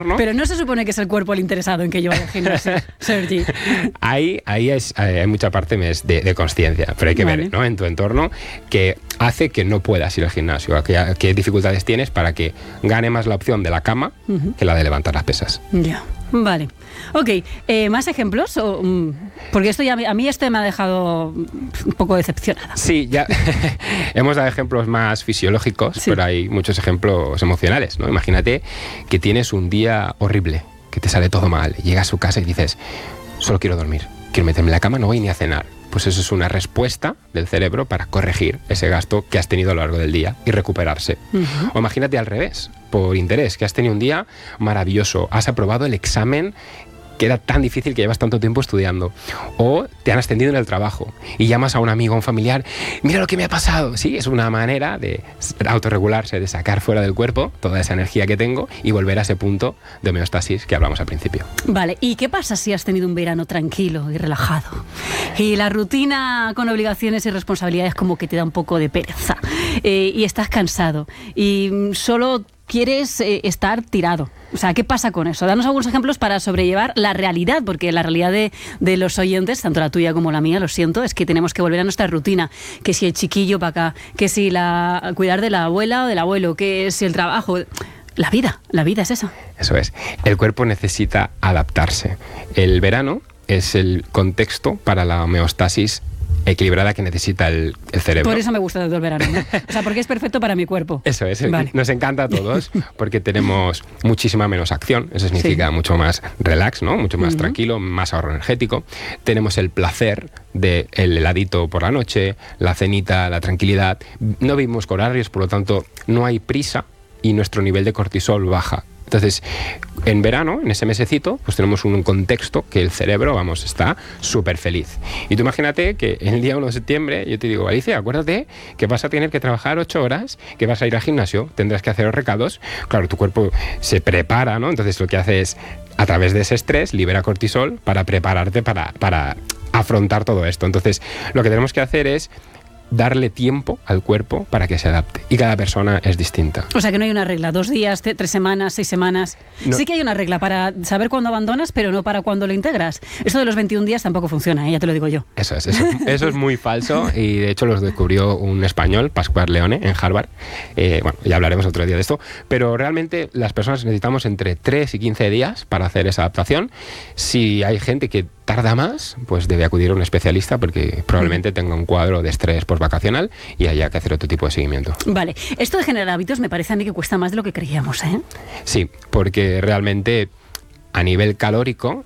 Pero no se supone que es el cuerpo el interesado en que yo vaya al gimnasio, Sergi. Hay mucha parte de consciencia, pero hay que ver, ¿no?, en tu entorno qué hace que no puedas ir al gimnasio, qué dificultades tienes para que gane más la opción de la cama que la de levantar las pesas. Ya. Vale. Ok, ¿más ejemplos? Porque esto ya, a mí esto me ha dejado un poco decepcionada. Sí, ya hemos dado ejemplos más fisiológicos, sí, pero hay muchos ejemplos emocionales, ¿no? Imagínate que tienes un día horrible, que te sale todo mal, llegas a su casa y dices, solo quiero dormir, quiero meterme en la cama, no voy ni a cenar. Pues eso es una respuesta del cerebro para corregir ese gasto que has tenido a lo largo del día y recuperarse. O imagínate al revés, por interés, que has tenido un día maravilloso, has aprobado el examen que era tan difícil, que llevas tanto tiempo estudiando, o te han ascendido en el trabajo y llamas a un amigo o un familiar, mira lo que me ha pasado. Sí, es una manera de autorregularse, de sacar fuera del cuerpo toda esa energía que tengo y volver a ese punto de homeostasis que hablamos al principio. Vale, ¿y qué pasa si has tenido un verano tranquilo y relajado? Y la rutina con obligaciones y responsabilidades como que te da un poco de pereza, y estás cansado y solo quieres estar tirado. O sea, ¿qué pasa con eso? Danos algunos ejemplos para sobrellevar la realidad, porque la realidad de los oyentes, tanto la tuya como la mía, lo siento, es que tenemos que volver a nuestra rutina. Que si el chiquillo para acá, que si cuidar de la abuela o del abuelo, que si el trabajo. La vida es esa. Eso es. El cuerpo necesita adaptarse. El verano es el contexto para la homeostasis equilibrada que necesita el cerebro. Por eso me gusta el verano, ¿no? O sea, porque es perfecto para mi cuerpo. Eso es, vale. Nos encanta a todos porque tenemos muchísima menos acción, eso significa mucho más relax, ¿no? Mucho más tranquilo, más ahorro energético. Tenemos el placer del heladito por la noche, la cenita, la tranquilidad. No vivimos con horarios, por lo tanto no hay prisa y nuestro nivel de cortisol baja. Entonces, en verano, en ese mesecito, pues tenemos un contexto que el cerebro, está súper feliz. Y tú imagínate que el día 1 de septiembre yo te digo, Alicia, acuérdate que vas a tener que trabajar 8 horas, que vas a ir al gimnasio, tendrás que hacer los recados. Claro, tu cuerpo se prepara, ¿no? Entonces lo que hace es, a través de ese estrés, libera cortisol para prepararte para afrontar todo esto. Entonces, lo que tenemos que hacer es darle tiempo al cuerpo para que se adapte. Y cada persona es distinta. O sea que no hay una regla, 2 días, 3 semanas, 6 semanas. No. Sí que hay una regla para saber cuándo abandonas, pero no para cuándo lo integras. Eso de los 21 días tampoco funciona, ya te lo digo yo. Eso es muy falso y de hecho lo descubrió un español, Pascual Leone, en Harvard. Ya hablaremos otro día de esto. Pero realmente las personas necesitamos entre 3 y 15 días para hacer esa adaptación. Si hay gente que tarda más, pues debe acudir a un especialista porque probablemente tenga un cuadro de estrés postvacacional y haya que hacer otro tipo de seguimiento. Vale, esto de generar hábitos me parece a mí que cuesta más de lo que creíamos, ¿eh? Sí, porque realmente a nivel calórico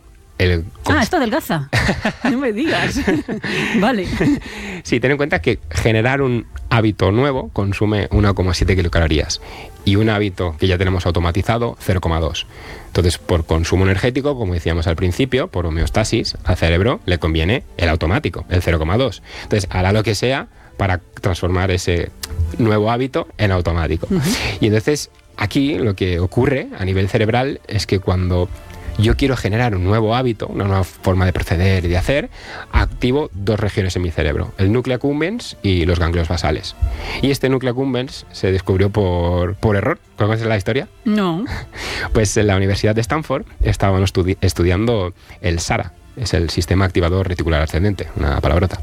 esto adelgaza. No me digas. Vale. Sí, ten en cuenta que generar un hábito nuevo consume 1,7 kilocalorías y un hábito que ya tenemos automatizado 0,2. Entonces, por consumo energético, como decíamos al principio, por homeostasis, al cerebro le conviene el automático, el 0,2. Entonces, hará lo que sea para transformar ese nuevo hábito en automático. Y entonces, aquí lo que ocurre a nivel cerebral es que cuando yo quiero generar un nuevo hábito, una nueva forma de proceder y de hacer, activo 2 regiones en mi cerebro, el núcleo accumbens y los ganglios basales. Y este núcleo accumbens se descubrió por error. ¿Conoces la historia? No. Pues en la Universidad de Stanford estaban estudiando el SARA. Es el sistema activador reticular ascendente, una palabrota.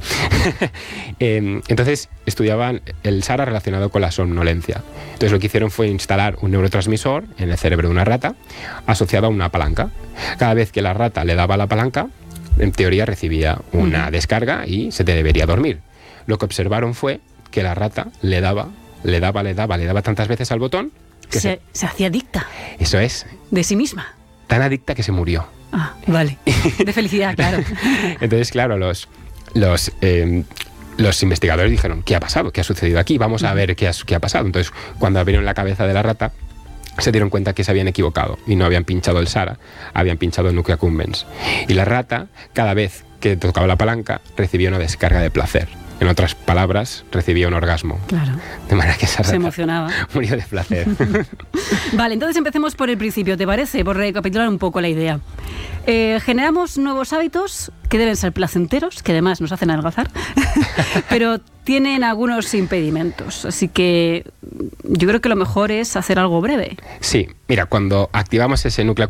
Entonces estudiaban el SARA relacionado con la somnolencia. Entonces lo que hicieron fue instalar un neurotransmisor en el cerebro de una rata asociado a una palanca. Cada vez que la rata le daba a la palanca, en teoría recibía una descarga y se te debería dormir. Lo que observaron fue que la rata le daba tantas veces al botón que se hacía adicta. Eso es. De sí misma. Tan adicta que se murió. Ah, vale. De felicidad, claro. Entonces, claro, los investigadores dijeron, ¿qué ha pasado? ¿Qué ha sucedido aquí? Vamos a ver qué ha pasado. Entonces, cuando abrieron la cabeza de la rata, se dieron cuenta que se habían equivocado y no habían pinchado el SARA, habían pinchado el núcleo accumbens. Y la rata, cada vez que tocaba la palanca, recibía una descarga de placer. En otras palabras, recibía un orgasmo. Claro. De manera que esa rata se emocionaba. Murió de placer. Vale, entonces empecemos por el principio, ¿te parece? Por recapitular un poco la idea. Generamos nuevos hábitos que deben ser placenteros, que además nos hacen adelgazar, pero tienen algunos impedimentos. Así que yo creo que lo mejor es hacer algo breve. Sí, mira, cuando activamos ese núcleo